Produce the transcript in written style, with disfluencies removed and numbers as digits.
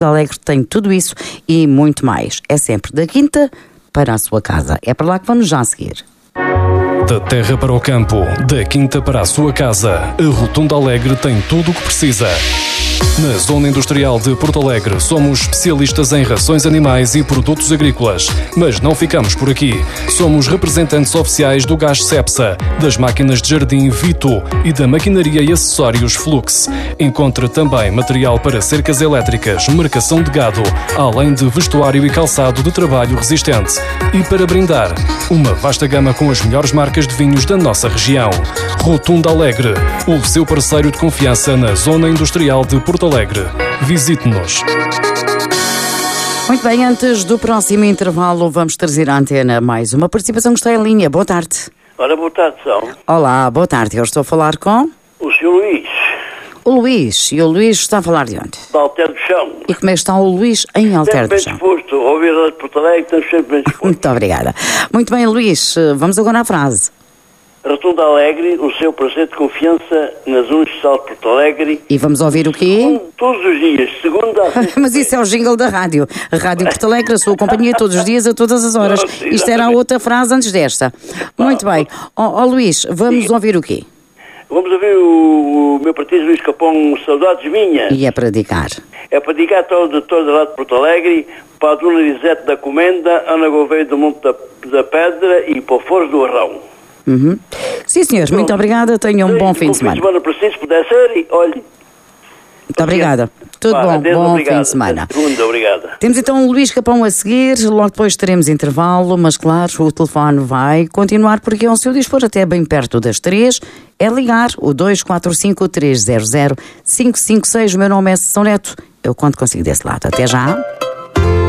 Alegre tem tudo isso e muito mais. É sempre da quinta para a sua casa. É para lá que vamos já a seguir. Da terra para o campo, da quinta para a sua casa, a Rotunda Alegre tem tudo o que precisa. Na Zona Industrial de Porto Alegre, somos especialistas em rações animais e produtos agrícolas. Mas não ficamos por aqui. Somos representantes oficiais do gás Cepsa, das máquinas de jardim Vito e da maquinaria e acessórios Flux. Encontre também material para cercas elétricas, marcação de gado, além de vestuário e calçado de trabalho resistente. E para brindar, uma vasta gama com as melhores marcas de vinhos da nossa região. Rotunda Alegre, o seu parceiro de confiança na Zona Industrial de Porto Alegre. Visite-nos. Muito bem, antes do próximo intervalo, vamos trazer à antena mais uma participação que está em linha. Boa tarde. Ora, boa tarde, São. Olá, boa tarde. Eu estou a falar com... O Sr. Luís. O Luís. E o Luís está a falar de onde? De Alter do Chão. E como é que está o Luís em Alter do Chão? Sempre bem disposto. Ao ouvir a Porto Alegre, estamos sempre bem dispostos. Muito obrigada. Muito bem, Luís. Vamos agora à frase. Rotunda Alegre, o seu parceiro de confiança nas Universal de Porto Alegre. E vamos ouvir o quê? Todos os dias, segunda a sexta. Mas isso é o jingle da rádio. A Rádio Porto Alegre, a sua companhia, todos os dias, a todas as horas. Isto era a outra frase antes desta. Muito bem. Ó Luís, vamos ouvir o quê? Vamos ouvir o meu partido Luís Capão, Saudades Minhas. E é para dedicar? É para dedicar todo lá de Porto Alegre, para a Dona Lisete da Comenda, Ana Gouveia do Monte da Pedra e para o Foz do Arrão. Uhum. Sim, senhores, muito obrigada. Tenham um bom fim de semana. Para si, se puder ser, olhe. Muito obrigada. Tudo bom, bom fim de semana. Segunda, obrigada. Temos então o Luís Capão a seguir, logo depois teremos intervalo, mas claro, o telefone vai continuar porque ao seu dispor até bem perto das 3, é ligar o 245 300 556. O meu nome é São Neto, eu conto consigo desse lado. Até já.